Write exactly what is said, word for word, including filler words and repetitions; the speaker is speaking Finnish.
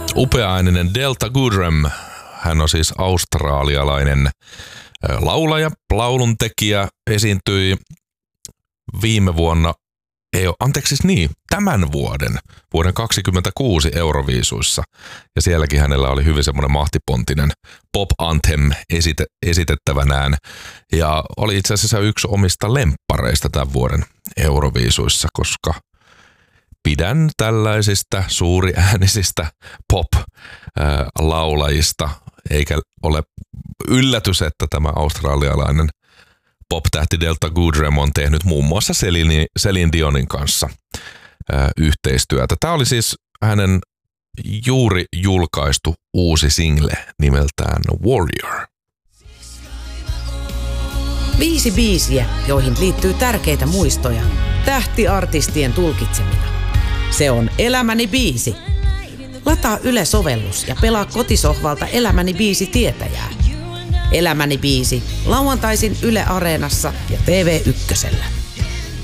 Upeaääninen Delta Goodrem. Hän on siis australialainen laulaja, lauluntekijä, esiintyi viime vuonna, ei ole, anteeksi siis niin, tämän vuoden, vuoden kaksikymmentäkuusi Euroviisuissa. Ja sielläkin hänellä oli hyvin semmoinen mahtipontinen pop anthem esite, esitettävänään. Ja oli itse asiassa yksi omista lemppareista tämän vuoden Euroviisuissa, koska pidän tällaisista suuriäänisistä pop-laulajista, eikä ole yllätys, että tämä australialainen pop-tähti Delta Goodrem on tehnyt muun muassa Celine, Celine Dionin kanssa ää, yhteistyötä. Tämä oli siis hänen juuri julkaistu uusi single nimeltään Warrior. Viisi biisiä, joihin liittyy tärkeitä muistoja. Tähtiartistien tulkitsemina. Se on Elämäni biisi. Lataa Yle-sovellus ja pelaa kotisohvalta Elämäni biisi tietäjää. Elämäni biisi lauantaisin Yle Areenassa ja T V Ykkösellä.